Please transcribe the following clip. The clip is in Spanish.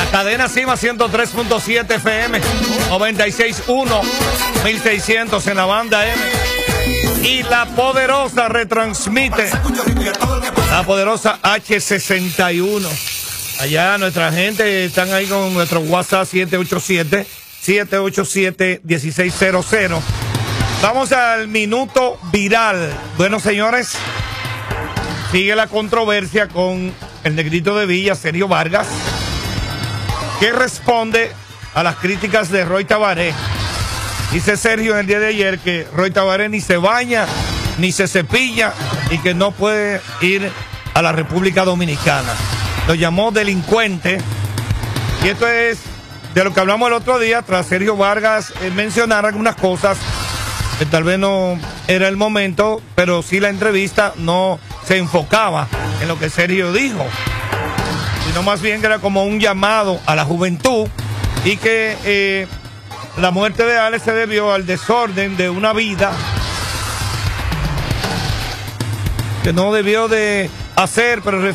Cadena Cima 103.7 FM, 96.1, 1600 en la banda M. Y la poderosa retransmite, la poderosa H61. Allá nuestra gente están ahí con nuestro WhatsApp 787-1600. Vamos al minuto viral. Bueno, señores, sigue la controversia con el negrito de Villa, Sergio Vargas, que responde a las críticas de Roy Tabaré. Dice Sergio en el día de ayer que Roy Tabaré ni se baña, ni se cepilla y que no puede ir a la República Dominicana. Lo llamó delincuente. Y esto es de lo que hablamos el otro día, tras Sergio Vargas mencionar algunas cosas que tal vez no era el momento, pero sí la entrevista no se enfocaba en lo que Sergio dijo, sino más bien que era como un llamado a la juventud y que la muerte de Alex se debió al desorden de una vida que no debió de hacer, pero